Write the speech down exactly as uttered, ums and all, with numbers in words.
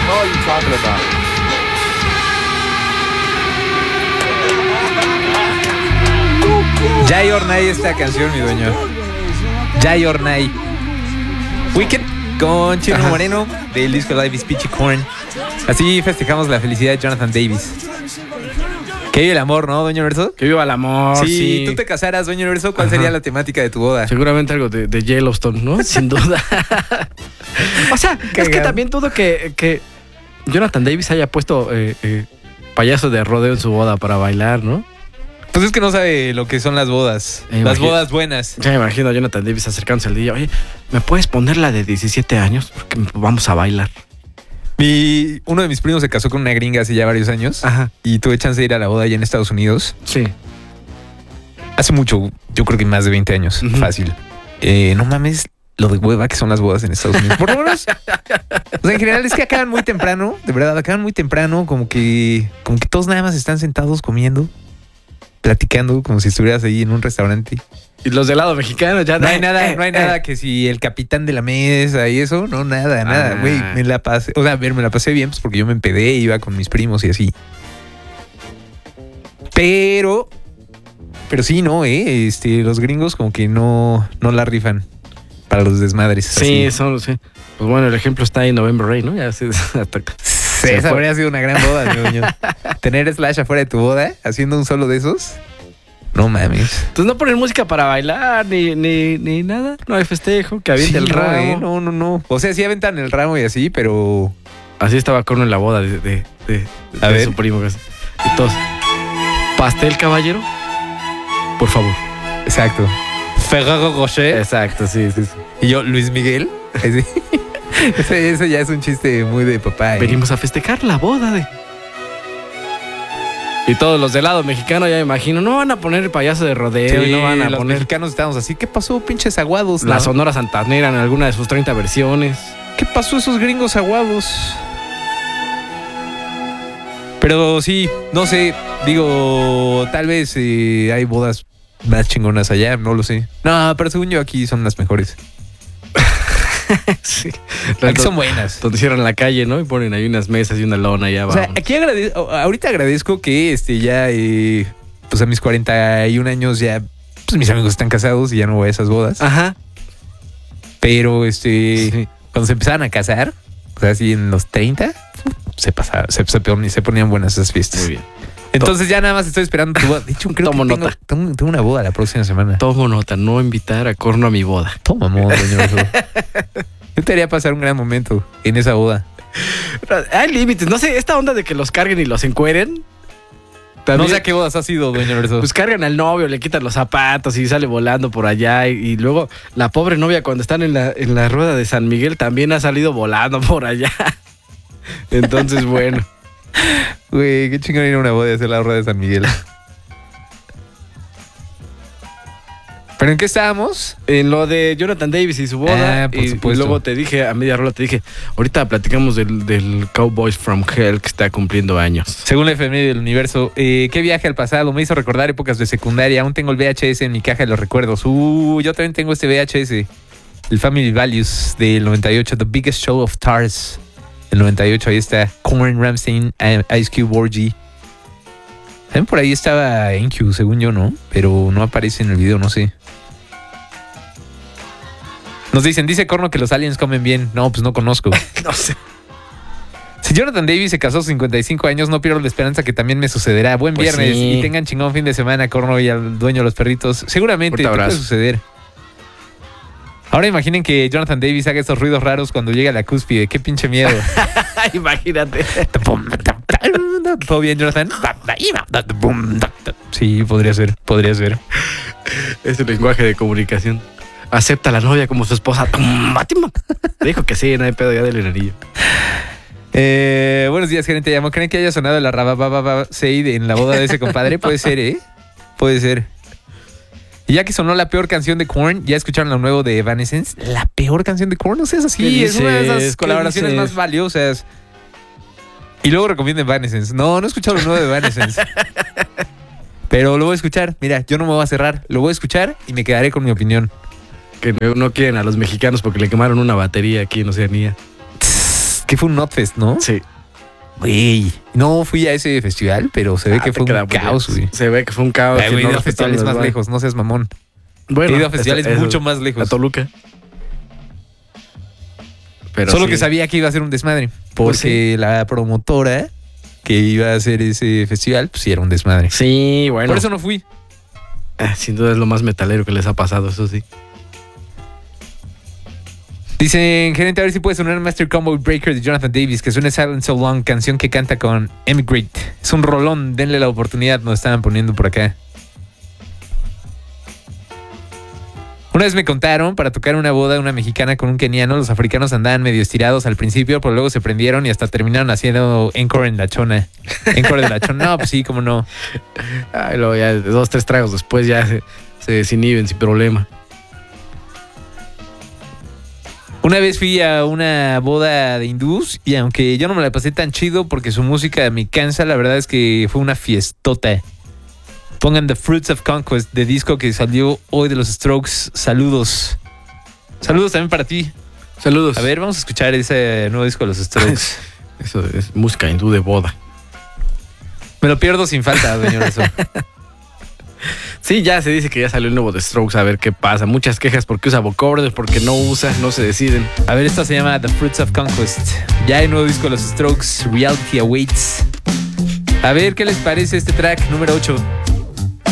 hell are you talking about? Jai or Nay esta canción, mi dueño. Jai or Nay. Wicked con Chino Ajá. Moreno del disco Life is Peachy Corn. Así festejamos la felicidad de Jonathan Davis. Que vive el amor, ¿no, Dueño Universo? Que viva el amor. Sí, sí. Si tú te casaras, Dueño Universo, ¿cuál Ajá. sería la temática de tu boda? Seguramente algo de, de Yellowstone, ¿no? Sin duda. O sea, Cagado. Es que también dudo que, que Jonathan Davis haya puesto eh, eh, payaso de rodeo en su boda para bailar, ¿no? Pues es que no sabe lo que son las bodas. Me las imagino, bodas buenas. Ya me imagino a Jonathan Davis acercándose al día. Oye, ¿me puedes poner la de diecisiete años? Porque vamos a bailar. Mi, uno de mis primos se casó con una gringa hace ya varios años. Ajá. Y tuve chance de ir a la boda allá en Estados Unidos. Sí. Hace mucho, yo creo que más de veinte años. Uh-huh. Fácil. Eh, no mames lo de hueva que son las bodas en Estados Unidos. Por lo menos. O sea, en general es que acaban muy temprano. De verdad, acaban muy temprano. Como que, como que todos nada más están sentados comiendo, platicando, como si estuvieras ahí en un restaurante. Y los del lado mexicano ya no hay nada, eh, no hay eh. nada que si el capitán de la mesa y eso, no, nada, nada, güey, ah. me la pasé, o sea, a ver, me la pasé bien, pues porque yo me empedé, iba con mis primos y así. Pero, pero sí, no, eh, este, los gringos como que no, no la rifan para los desmadres. Sí, así. son, sí. Pues bueno, el ejemplo está en November Rain, ¿no? Ya se, hasta, sí, se esa habría sido una gran boda, mi Tener Slash afuera de tu boda, haciendo un solo de esos. No mames. Entonces no ponen música para bailar ni, ni, ni nada. No hay festejo, que aviente sí, el ramo. No, eh, no, no, no. O sea, sí aventan el ramo y así, pero... Así estaba Corno en la boda de, de, de, A de ver. su primo. Y todos, ¿pastel, caballero? Por favor. Exacto. Ferrero Rocher. Exacto, sí, sí, sí. Y yo, Luis Miguel. Ese, ese, ese ya es un chiste muy de papá. ¿eh? Venimos a festejar la boda de... Y todos los del lado mexicano, ya me imagino, no van a poner el payaso de rodeo sí, y no van a los poner... Los mexicanos estábamos así, ¿qué pasó, pinches aguados? La ¿no? Sonora Santanera en alguna de sus treinta versiones. ¿Qué pasó esos gringos aguados? Pero sí, no sé, digo, tal vez eh, hay bodas más chingonas allá, no lo sé. No, pero según yo aquí son las mejores. Sí. Aquí son buenas. Donde cierran la calle, ¿no? Y ponen ahí unas mesas y una lona y ya va. O sea, aquí agradezco, ahorita agradezco que este ya, eh, pues a mis cuarenta y un años ya, pues mis amigos están casados y ya no voy a esas bodas. Ajá. Pero este, sí. Cuando se empezaban a casar, o sea, así en los treinta, se pasaba, se, se, se ponían buenas esas fiestas. Muy bien. Entonces ya nada más estoy esperando tu boda. De hecho, creo Tomo que tengo, nota. Tengo, tengo una boda la próxima semana. Tomo nota, no invitar a Corno a mi boda. Toma, amor, señor. Yo te haría pasar un gran momento en esa boda. Hay límites. No sé, esta onda de que los carguen y los encueren. También, no sé a qué bodas ha sido, dueño Verso. Pues cargan al novio, le quitan los zapatos y sale volando por allá. Y, y luego la pobre novia, cuando están en la, en la rueda de San Miguel, también ha salido volando por allá. Entonces, bueno. Güey, qué chingón ir a una boda y hacer la rueda de San Miguel. ¿Pero en qué estábamos? En lo de Jonathan Davis y su boda. Ah, por y, supuesto. Y luego te dije, a media rola te dije, ahorita platicamos del, del Cowboys from Hell que está cumpliendo años. Según la efeméride del universo, eh, ¿qué viaje al pasado? Me hizo recordar épocas de secundaria. Aún tengo el V H S en mi caja de los recuerdos. Uh, yo también tengo este V H S. El Family Values del noventa y ocho. The Biggest Show of Stars. El noventa y ocho, ahí está Korn, Rammstein, Ice Cube, Orgy. También por ahí estaba N Q, según yo, ¿no? Pero no aparece en el video, no sé. Nos dicen, dice Corno que los aliens comen bien. No, pues no conozco. No sé. Si Jonathan Davis se casó a cincuenta y cinco años, no pierdo la esperanza que también me sucederá. Buen pues viernes sí. Y tengan chingón fin de semana, Corno y al dueño de los perritos. Seguramente te puede suceder. Ahora imaginen que Jonathan Davis haga estos ruidos raros cuando llega a la cúspide. Qué pinche miedo. Imagínate. ¿Todo bien, Jonathan? Sí, podría ser, podría ser. Es el lenguaje de comunicación. Acepta a la novia como su esposa. Dijo que sí, no hay pedo ya del anillo. Eh, buenos días, gerente. Llamo. ¿Creen que haya sonado la rabababa Seid en la boda de ese compadre? Puede ser, ¿eh? Puede ser. Y ya que sonó la peor canción de Korn, ¿ya escucharon lo nuevo de Evanescence? La peor canción de Korn, no sé, es así. Es una de esas colaboraciones más valiosas. Y luego recomiendo Evanescence. No, no he escuchado lo nuevo de Evanescence. Pero lo voy a escuchar. Mira, yo no me voy a cerrar. Lo voy a escuchar y me quedaré con mi opinión. Que no quieren a los mexicanos porque le quemaron una batería aquí en Oceanía. Que fue un Notfest, ¿no? Sí. Güey, no fui a ese festival, pero se ve Ah, que te fue queda un muy caos, bien. güey. Se ve que fue un caos. Ay, que güey, no he ido a respetaron festivales los más bares. lejos, no seas mamón. Bueno, He ido a festivales eso- mucho más A lejos. Toluca. Pero Solo sí. que sabía que iba a ser un desmadre. Porque Pues sí. la promotora que iba a hacer ese festival, pues sí era un desmadre. Sí, bueno. Por eso no fui. Ah, sin duda es lo más metalero que les ha pasado, eso sí. Dicen, gerente, a ver si puede sonar Master Combo Breaker de Jonathan Davis, que suena Silent So Long, canción que canta con Emigrate. Es un rolón, denle la oportunidad, nos estaban poniendo por acá. Una vez me contaron, para tocar una boda una mexicana con un keniano, los africanos andaban medio estirados al principio, pero luego se prendieron y hasta terminaron haciendo encore en la chona. Encore de la chona. No, pues sí, cómo no. Ay, luego ya dos, tres tragos después ya se, se desinhiben sin problema. Una vez fui a una boda de hindús y aunque yo no me la pasé tan chido porque su música me cansa, la verdad es que fue una fiestota. Pongan The Fruits of Conquest de disco que salió hoy de los Strokes. Saludos. Saludos también para ti. Saludos. A ver, vamos a escuchar ese nuevo disco de los Strokes. Eso es música hindú de boda. Me lo pierdo sin falta, señor. Eso. Sí, ya se dice que ya salió el nuevo de Strokes, a ver qué pasa. Muchas quejas porque usa vocoders, porque no usa, no se deciden. A ver, esto se llama The Fruits of Conquest. Ya hay nuevo disco de los Strokes, Reality Awaits. A ver, ¿qué les parece este track número ocho?